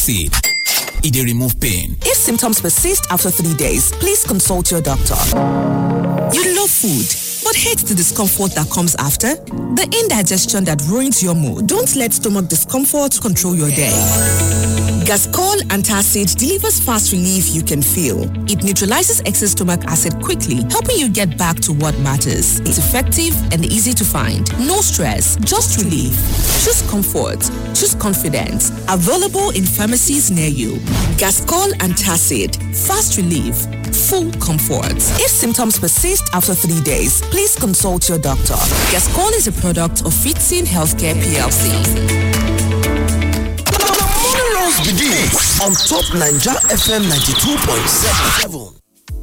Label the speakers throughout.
Speaker 1: Seed. It dey remove pain.
Speaker 2: If symptoms persist after 3 days, please consult your doctor. You love food, but hate the discomfort that comes after? The indigestion that ruins your mood. Don't let stomach discomfort control your day. Gascol Antacid delivers fast relief you can feel. It neutralizes excess stomach acid quickly, helping you get back to what matters. It's effective and easy to find. No stress, just relief. Choose comfort. Choose confidence. Available in pharmacies near you. Gascol Antacid. Fast relief. Full comfort. If symptoms persist after 3 days, please consult your doctor. Gascol is a product of Fitzin Healthcare PLC.
Speaker 3: Begins on Top Ninja FM 92.7.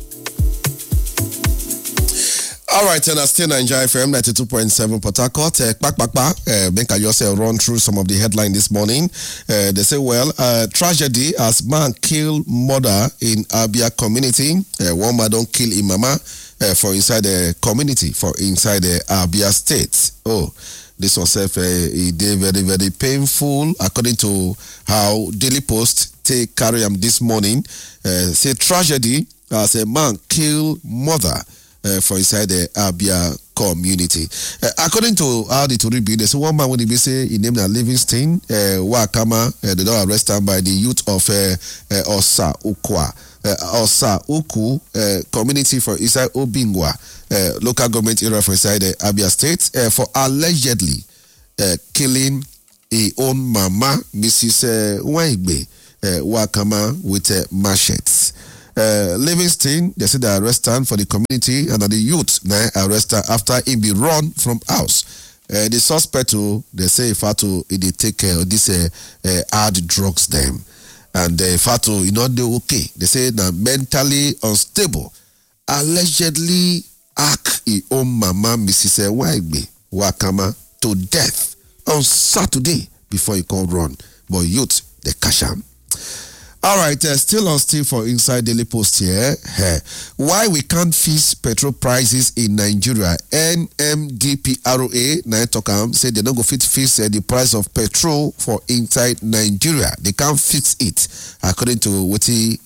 Speaker 4: All right, and I still Ninja FM 92.7 Port Harcourt. Make I just run through some of the headlines this morning. They say, well, tragedy as man kill mother in Abia community. One man don't kill him mama for inside the community, for inside the Abia state. Oh, this was a day very, very painful, according to how Daily Post take carry him this morning. Say tragedy as a man kill mother for inside the Abia community. According to how the Tory be, there's one man when he be say he named Livingston, Wakama, they don't arrest him by the youth of Osa Ukwa. Osa Uku community for inside Obingwa local government area for inside the Abia state for allegedly killing his own mama, Mrs. Waigbe Wakama, with machetes. Livingston, they said they arrest him for the community, and the youth now arrest her after he be run from house. The suspect, they say, Fatu, they take care of this hard drugs them. And Fatu, they okay. They say that mentally unstable. Allegedly hack his own mama, Mrs. Waigbe Wakama, to death on Saturday before he called run. But youth, they catch him. All right, still on still for Inside Daily Post here. Why we can't fix petrol prices in Nigeria? NMDPRA, Naitokam, said they don't go fix the price of petrol for inside Nigeria. They can't fix it, according to what the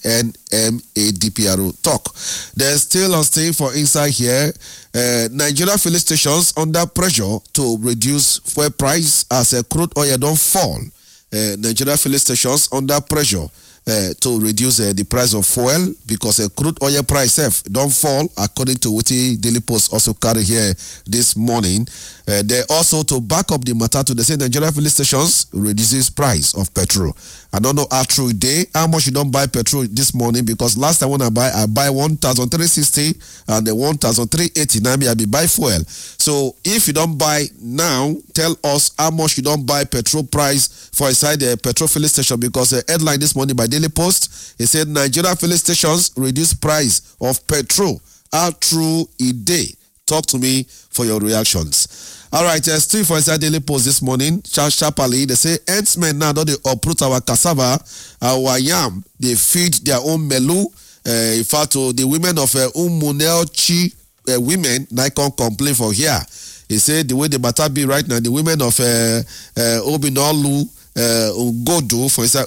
Speaker 4: NMDPRA talk. They're still on still for Inside here. Nigeria filling stations under pressure to reduce fuel price as crude oil don't fall. Nigeria filling stations under pressure to reduce the price of fuel because crude oil price don't fall, according to what the Daily Post also carry here this morning. They also, to back up the matter, they say Nigeria filling stations reduces price of petrol. I don't know how true day, how much you don't buy petrol this morning, because last time when I buy 1,360 and the 1,380. Now I be buy fuel. So if you don't buy now, tell us how much you don't buy petrol price for inside the petrol filling station, because the headline this morning by Daily Post, it said Nigeria filling stations reduce price of petrol. How true it day? Talk to me for your reactions. All right, still for inside Daily Post this morning, sharply, they say herdsmen now don't they uproot our cassava, our yam, they feed their own melu. In fact, the women of Umunelchi women, I can't complain for here. He said the way the matter be right now, the women of Obinolu, Ugodo, for inside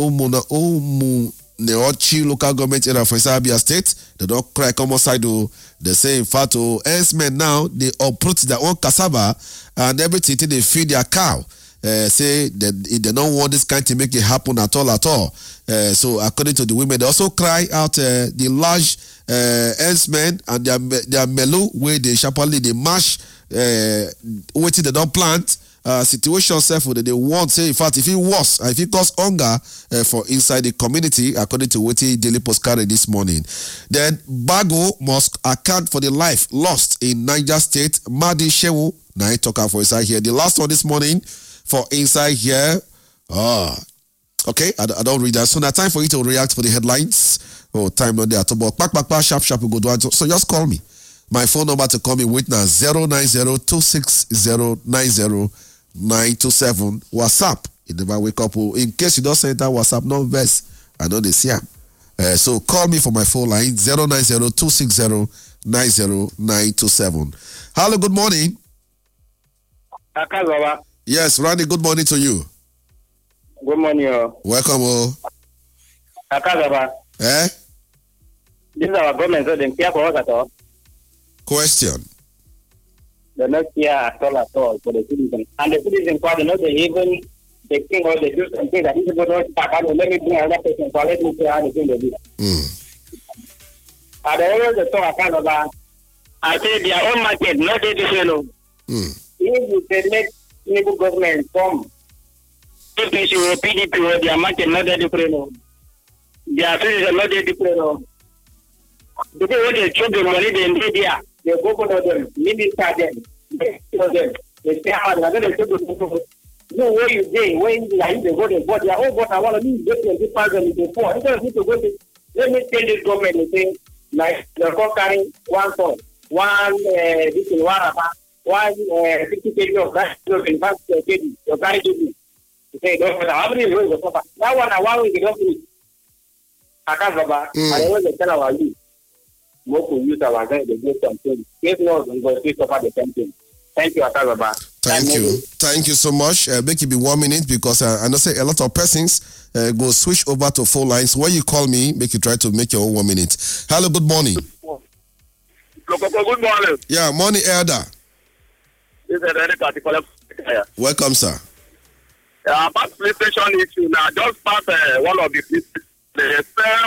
Speaker 4: Neochi local government area for Abia state, they don't cry come outside. They say in fact, herdsmen now they uproot their own cassava and everything they feed their cow. Say that they don't want this kind to make it happen at all. So according to the women, they also cry out the large herdsmen and their melu where they sharply they mash waiting they don't plant. Situation self that they want, say in fact if it was if it cause hunger for inside the community, according to what Daily Post carried this morning. Then Bago must account for the life lost in Niger State. Madi Shewu, now I talk for inside here. The last one this morning for inside here. Okay, I don't read that. So now time for you to react for the headlines. Oh, time not there at all. But sharp we go do it. So just call me. My phone number to call me with now 09026090927. WhatsApp. You never wake up. In case you don't send that WhatsApp, no verse. I know they see him. So call me for my phone line 09026090927. Hello, good morning. Yes, Randy, good morning to you.
Speaker 5: Good morning.
Speaker 4: Welcome.
Speaker 5: Akazaba.
Speaker 4: Eh?
Speaker 5: This is our government, so they care for us at all.
Speaker 4: Question.
Speaker 5: They not care at all for the citizens. And the citizens, they think or they do something that is about to start. Let me bring another person for let me see how they think they do. And the area they talk Akazaba, I say their own market, not they do. If you let new government come, APC or PDP or their market, not they do. Their citizens, not they do. Because when they choose the money, they go for them, minister them, they say, how they're going to no way you say, when they go to vote, their own vote, I want to mean, get 20,000 before. They don't need to go to, let me tell this government, they say, like, they're carrying one phone, this is one 50 kg of rice, in fact, you're carrying it. They say, don't matter, how many ways of that one, I want to go to Akazaba, and I want to tell our youth. Most will use our guide to do something. If not, we will still suffer the same thing. Thank you, Akazaba.
Speaker 4: Thank you. Thank you so much. Make it be 1 minute because I know say a lot of persons go switch over to phone lines. When you call me, make you try to make your own 1 minute. Hello, good morning.
Speaker 5: Good morning.
Speaker 4: Yeah, morning, Elder.
Speaker 5: This is a particular.
Speaker 4: Welcome, sir.
Speaker 5: About PlayStation issue now, just pass one of the places. They sell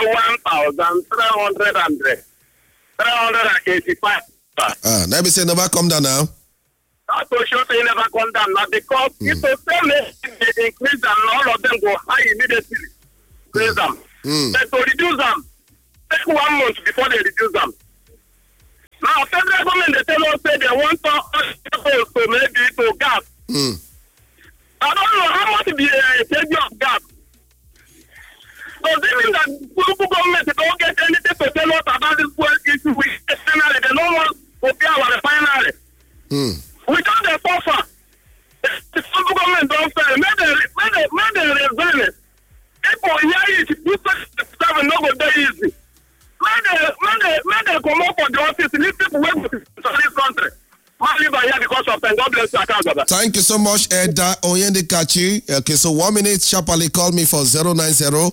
Speaker 5: 385.
Speaker 4: Let me say never come down now.
Speaker 5: Not to show they never come down now because if they sell it, they increase them, all of them go high immediately. Increase them. But to reduce them, take 1 month before they reduce them. Now, federal government, they tell us they want to maybe to gas. I don't know how much the saving of gas. So this means that local government don't get anything to tell us about this issue. We externally, they don't want to pay our refinery. We don't suffer. The local government don't fail. Make the resilient. People here is no go there easy. Make them come up for the office. These people work for this country. Because of God bless you.
Speaker 4: Thank you so much, Edda Oyendikachi. Okay, so 1 minute sharply call me for 090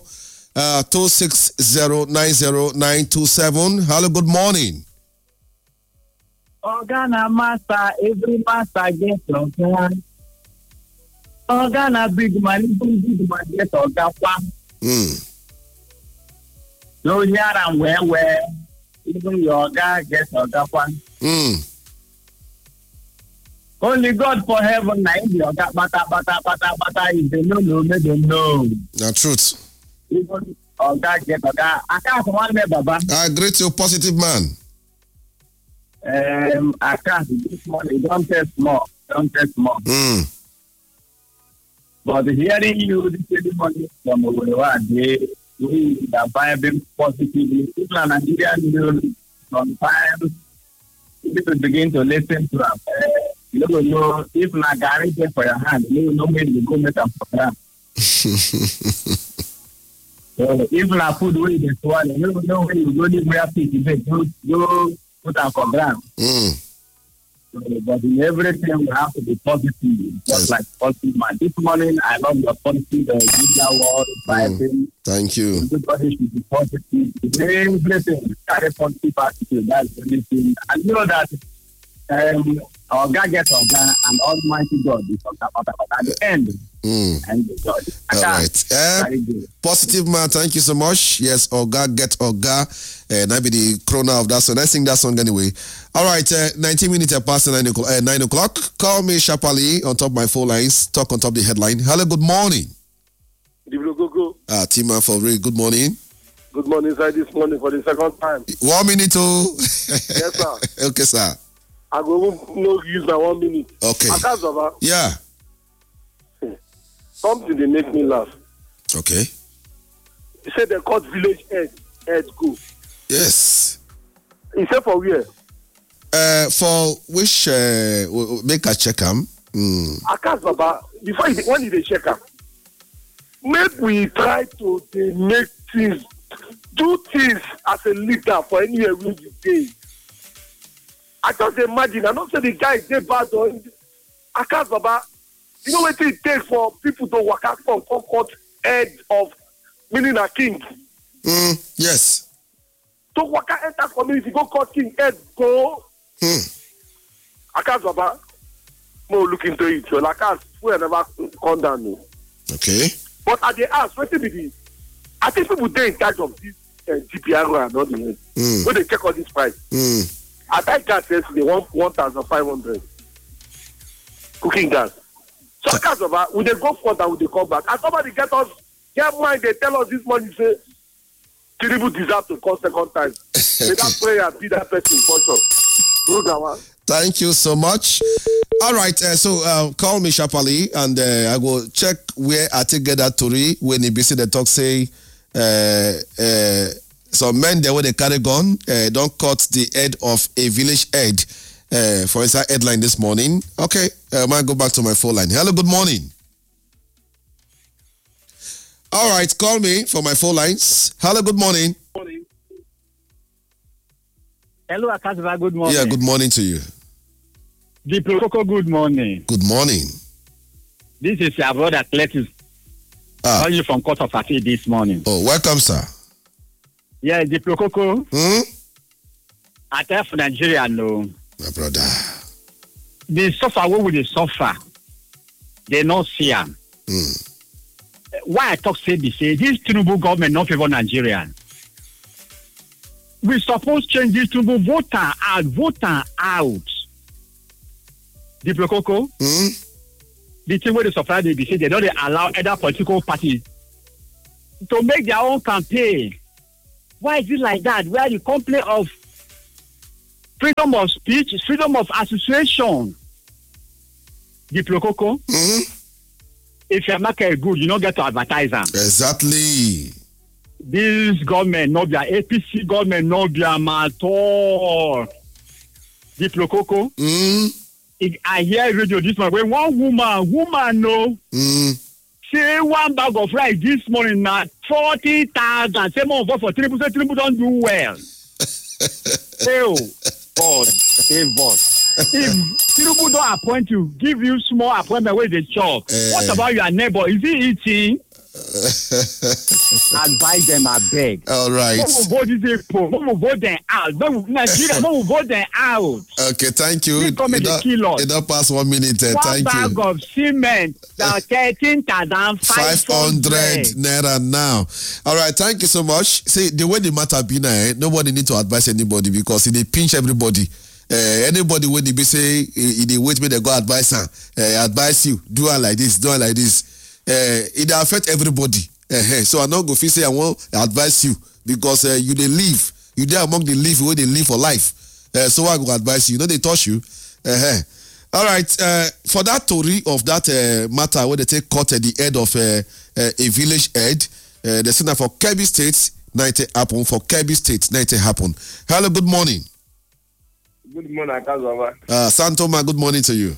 Speaker 4: 2609097. Hello, good morning.
Speaker 6: Organa master, every master gets Organa. Organa big man gets Organa. No, here and where, even your guy gets Organa. Only God for heaven, bata, if they know, let them know.
Speaker 4: The truth.
Speaker 6: Even Oga get Oga. I can't one Baba.
Speaker 4: I greet you, positive man.
Speaker 6: I can't this morning. Don't test more. But hearing you this morning from where we are vibing positively. People in Nigeria sometimes people begin to listen to us. You don't know if Nagari get for your hand, you know when you go make a program. So if na food wey dey swallow, you don't know when you go need where people go put am for ground. So, but in everything we have to be positive, just like positive man. This morning I love your positive media word, vibing.
Speaker 4: Thank you.
Speaker 6: Everybody should be positive. Everything carry positive attitude. That's the only thing. And you know that our God gets our God and Almighty God is at the end. And God.
Speaker 4: All right. Positive man, thank you so much. Yes, Oga get Oga. That be the corona of that song. I sing that song anyway. All right, 19 minutes past 9 o'clock. Call me sharply on top of my phone lines. Talk on top of the headline. Hello, good morning. Tima for real. Good morning.
Speaker 7: Good morning, sir. This morning for the second time.
Speaker 4: 1 minute too.
Speaker 7: Yes, sir.
Speaker 4: Okay, sir.
Speaker 7: I go no use my 1 minute.
Speaker 4: Okay.
Speaker 7: Yeah. Something they make me laugh.
Speaker 4: Okay.
Speaker 7: He said they caught village head go.
Speaker 4: Yes.
Speaker 7: He said for where?
Speaker 4: For which make a check him.
Speaker 7: Akazaba, before when they check him, make we try to make things, do things as a leader for anywhere we do. I just imagine, I don't say the guy is bad or Akazaba. You know what it takes for people to work out from court head of, meaning a king.
Speaker 4: Yes.
Speaker 7: To work out enter community, go court king head, go. I can't Baba. More look into it. So like us, we never come down me.
Speaker 4: Okay.
Speaker 7: But at the ask, what be I think people they in charge of this GPR and all the when they check all this price. I think gas says they want 1,500 cooking gas. So cars over, will they go further, will they come back? And somebody get mind, they tell us this morning, say, Tinubu deserve to call second time. May that prayer be that person for sure.
Speaker 4: Thank you so much. All right, so call me sharply and I will check where I take get that story when you see the talk say some men there when they carry gun don't cut the head of a village head. For inside headline this morning. Okay, I might go back to my phone line. Hello, good morning. All right, call me for my phone lines. Hello, good morning.
Speaker 8: Hello, Akasva, good morning.
Speaker 4: Yeah, good morning to you.
Speaker 8: Diplocoko, good morning.
Speaker 4: Good morning.
Speaker 8: This is your brother Cletus. Calling you from Court of Appeal this morning.
Speaker 4: Oh, welcome, sir.
Speaker 8: Yeah, Diplocoko. I tell for Nigeria, no.
Speaker 4: My brother.
Speaker 8: They suffer what will they suffer? They not see them. Why I talk say this Tinubu government not favor Nigerian. We suppose change this Tinubu voter out. Diplocoko. The thing where they supply they say they don't allow other political parties to make their own campaign. Why is it like that? Where the complaint of freedom of speech, freedom of association. Diplocoko. If your market is good, you don't get to advertise them.
Speaker 4: Exactly.
Speaker 8: This government, not their APC government, not their at all. Diplocoko. I hear radio this morning. When one woman no. Say one bag of rice this morning now 40,000. Say more vote for Tinubu. Say Tinubu don't do well. God, save us. If Tinubu don't appoint you, give you small appointment where they chop. What about your neighbor? Is he eating? Advise them, I beg.
Speaker 4: All right.
Speaker 8: Don't vote these people. Don't vote them out. Nigeria, don't vote them out.
Speaker 4: Okay, thank you.
Speaker 8: It
Speaker 4: don't pass 1 minute. Thank you.
Speaker 8: One bag of cement, 13,500
Speaker 4: naira now. All right, thank you so much. See, the way the matter be now, nobody need to advise anybody because they pinch everybody. Anybody when they be say, they wait me, they go advise her. Advise you, do it like this, do it like this. It affect everybody. So I not go say I won't advise you because you they live. You there among the live where they live for life. So I go advise you. You know they touch you. All right. For that story of that matter where they take cut at the head of a village head, they say that for Kebbi State, 90 happen. For Kebbi State, 90 happen. Hello, good morning.
Speaker 6: Good morning, Akazova.
Speaker 4: Santoma, good morning to you.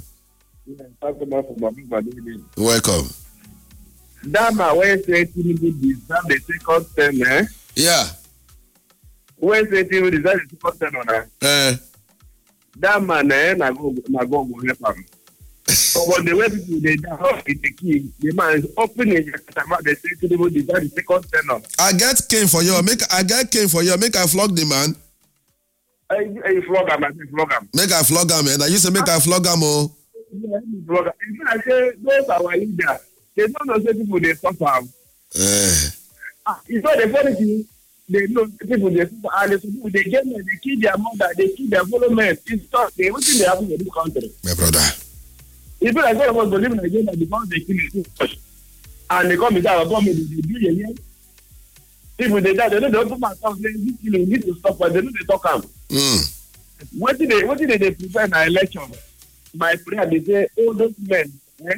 Speaker 4: Welcome.
Speaker 6: That man when say Tinubu deserve the second term,
Speaker 4: Yeah.
Speaker 6: When say Tinubu deserve the second term, that man, na go help him. So when the way people they down in the key, the man is opening about the say Tinubu deserve the second term.
Speaker 4: I get cane for you. Make I flog the man.
Speaker 6: I flog him.
Speaker 4: Make I flog him, man. I used to make I flog him. Oh.
Speaker 6: Flog him. If I say those are our leaders. They don't know people they suffer. It's not the funny thing. They know people they suffer and they get them, they kill their mother, they kill their followers. It's not they everything they happen in this country.
Speaker 4: My brother.
Speaker 6: It's like God was believe in Nigeria because they kill it. And they come in that government, they do it. People they die, they don't open my house, they need to stop, but they know they talk them. What did they prepare an election? My prayer, they say, all those men,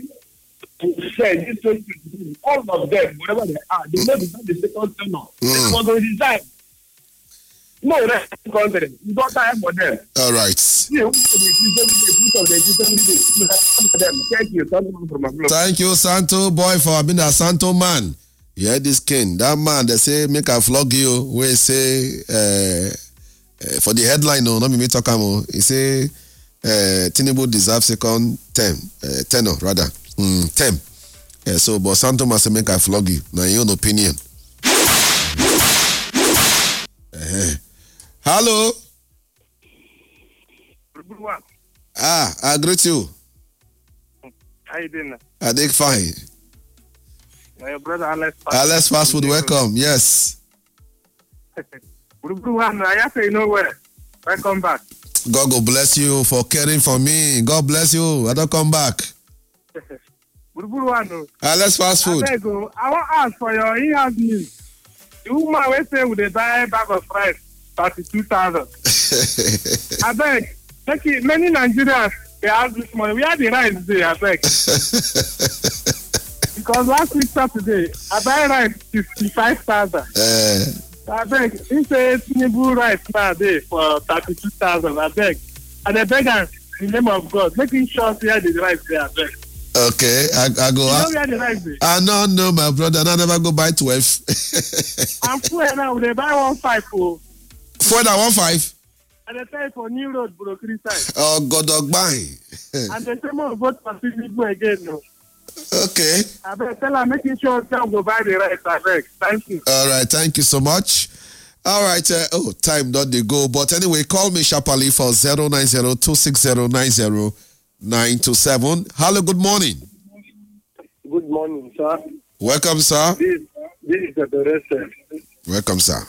Speaker 6: all of them, whatever they are, they know the second tenor. They want to resign. No, that's confident. You don't time for them.
Speaker 4: All right.
Speaker 6: Thank you,
Speaker 4: thank you, Santo boy, for being a Santo man. You heard this king. That man, they say, make a flog you. We say, for the headline, no, not me talk about. He say, Tinubu deserves second term, tenor rather. Tem. So, but Santo must make I flog you. Now, your own opinion. Hello. I greet you.
Speaker 7: How you doing?
Speaker 4: I think fine.
Speaker 7: My brother Alex.
Speaker 4: Alex Fast Food, welcome. Yes.
Speaker 7: I say you know where. Welcome back.
Speaker 4: God go bless you for caring for me. God bless you. I don't come back. Alex Fast Food.
Speaker 7: I want to ask for your in-house news. The woman will say with a bag of rice, 32,000. I beg. Many Nigerians, they have this money. We have the rice today, I beg. Because last week Saturday, I buy rice 55,000. I beg. He says Tinubu rice nowadays for 32,000. I beg. And I beg in the name of God, making sure where the rice there, I beg.
Speaker 4: Okay, I go.
Speaker 7: You know where the rice is?
Speaker 4: I don't know, my brother. I never go buy 12.
Speaker 7: I'm full now. They buy 1.5 for.
Speaker 4: For that 1.5.
Speaker 7: And they pay for New Road, Burokiri side.
Speaker 4: Oh, God, dog buy.
Speaker 7: And they say more vote for Tinubu again, no.
Speaker 4: Okay.
Speaker 7: I beg, tell her making sure they'll go buy the rice. I beg. Thank you.
Speaker 4: All right, thank you so much. All right, time not they go. But anyway, call me sharply for 090-260-90927. Hello, good morning.
Speaker 9: Good morning, sir.
Speaker 4: Welcome, sir.
Speaker 9: This is the director.
Speaker 4: Welcome, sir.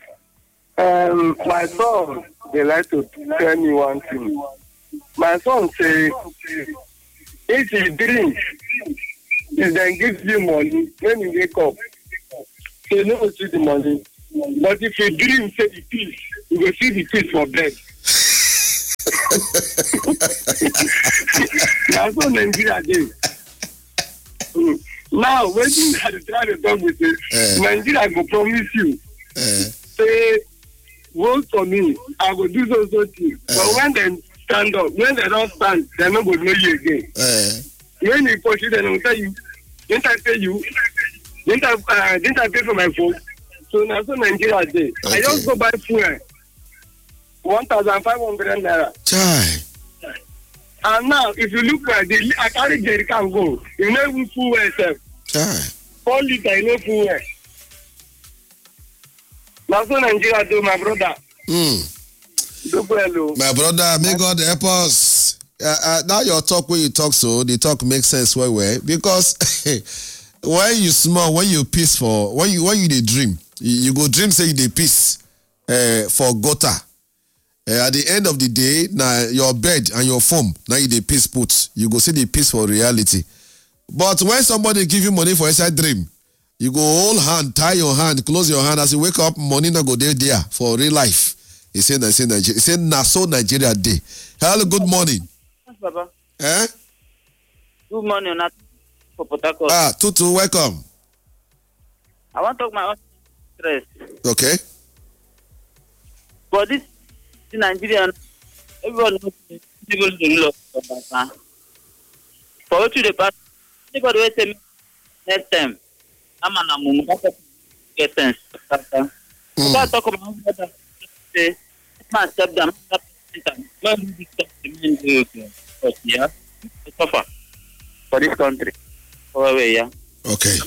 Speaker 9: My son, they like to tell me one thing. My son say, if he drinks, he then gives you money when you wake up. So you don't see the money. But if you dream, say the peace, you will see the peace for bed. That's what Nigeria did. Now, when you try to talk with it, Nigeria will promise you. Say, vote for me, I will do so things. But when they stand up, when they don't stand, they're not going to know you again. When you push it, they will tell you, didn't I pay you? Didn't I pay for my phone? So now, so Nigeria day. Okay. I just go buy fuel, 1,500 naira.
Speaker 4: Chai.
Speaker 9: And now, if you look at the, I carry jerry can go. You know even fuel yourself.
Speaker 4: Chai.
Speaker 9: 4 liters, you know fuel. Now, so Nigeria do, my brother.
Speaker 4: My brother, may God help us. Now your talk when you talk so, the talk makes sense well, because when you small, when you peaceful, when you dey dream, you go dream say you dey peace for gutter. At the end of the day, now your bed and your phone, now you dey peace put. You go see the peace for reality. But when somebody give you money for inside dream, you go hold hand, tie your hand, close your hand. As you wake up, money not go there for real life. He said, so Nigeria day. Hello, good morning.
Speaker 10: Yes, Baba.
Speaker 4: Eh?
Speaker 10: Good morning, not for Port Harcourt.
Speaker 4: Tutu, welcome.
Speaker 10: I want to talk my own stress.
Speaker 4: Okay.
Speaker 10: For this Nigerian, everyone knows people to look for what to the past. Anybody will say next time, I'm an amumu. Get sense. I talk about what say. Man, step down. Yeah, suffer for this country. Yeah.
Speaker 4: Okay.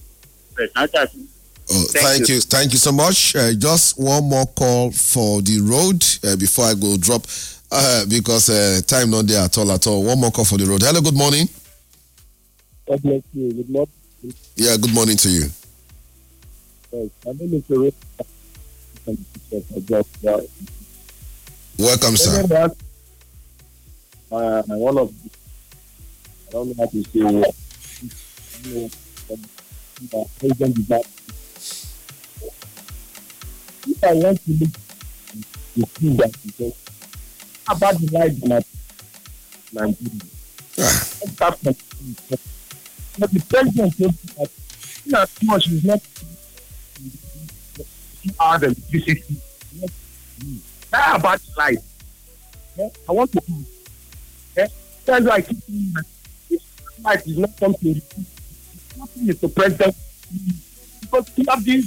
Speaker 4: Thank you so much. Just one more call for the road before I go drop because time not there at all. One more call for the road. Hello, good morning.
Speaker 11: God bless you. Good morning.
Speaker 4: Yeah, good morning to you.
Speaker 11: My name is Ray.
Speaker 4: Welcome, sir.
Speaker 11: One of I don't know how to say what. If I want to look to see that because about the life in Nigeria. But the president said that not too much is not hard electricity. That about life. Yeah? I want to do. Yeah? That's why I keep saying that life is not something. Nothing is the president. Because we have this.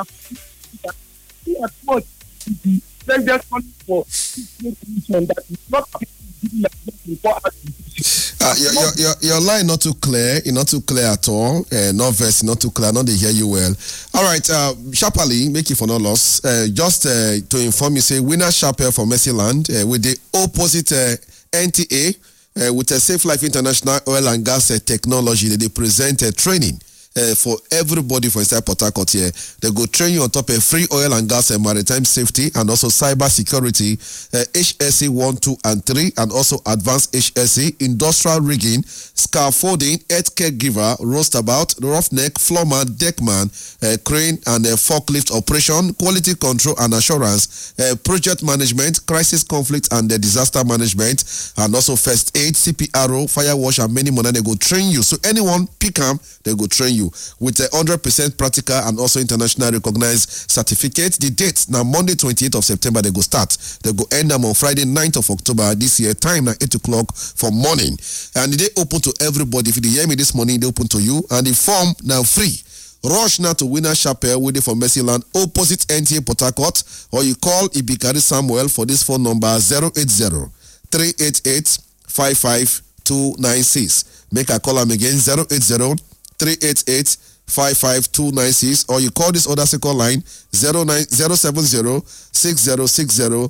Speaker 11: We are too much. The president calling for this commission that is not giving like before us.
Speaker 4: your line not too clear. It's not too clear at all. Not verse, not too clear. Not they hear you well. All right, sharply, make it for no loss. Just to inform you, say winner sharper for Mercyland with the opposite NTA with a Safe Life International Oil and Gas Technology. They present training. For everybody for inside Port Harcourt here. They go train you on top of free oil and gas and maritime safety and also cyber security, HSC 1, 2, and 3, and also advanced HSC, industrial rigging, scaffolding, health caregiver, roastabout, roughneck, floorman, deckman, crane and forklift operation, quality control and assurance, project management, crisis conflict and disaster management, and also first aid, CPRO, fire wash, and many more. They go train you. So anyone pick them, they go train you with a 100% practical and also international recognized certificate. The date now Monday 28th of September they go start. They go end them on Friday 9th of October this year. Time now 8 o'clock for morning. And they open to everybody. If you hear me this morning, they open to you. And the form now free. Rush now to Winner Chapel waiting for Mercyland opposite NTA Port Harcourt, or you call Ibikari Samuel for this phone number 080-388-55296. Make a call him again 080-388-55296, or you call this other second line 070-6060-9797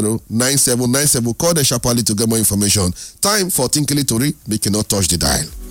Speaker 4: 070-6060-9797. Call the sharply to get more information. Time for Tinkly Tori. We cannot touch the dial.